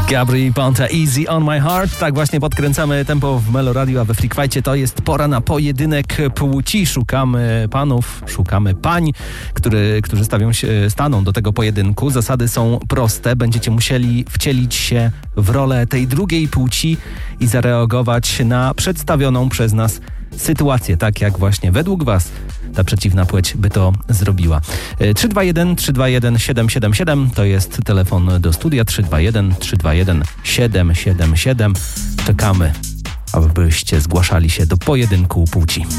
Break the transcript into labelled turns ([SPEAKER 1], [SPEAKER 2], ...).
[SPEAKER 1] Gabry Ponte, Easy on my heart. Tak właśnie podkręcamy tempo w Melo Radio, a we Freak Fightie to jest pora na pojedynek płci. Szukamy panów, szukamy pań, którzy staną do tego pojedynku. Zasady są proste. Będziecie musieli wcielić się w rolę tej drugiej płci i zareagować na przedstawioną przez nas sytuację, tak jak właśnie według was ta przeciwna płeć by to zrobiła. 321 321 777 to jest telefon do studia. 321 321 777. Czekamy, abyście zgłaszali się do pojedynku płci.